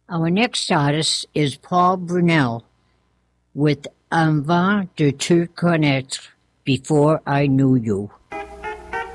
Our next artist is Paul Brunel with Avant de te connaître, Before I Knew You.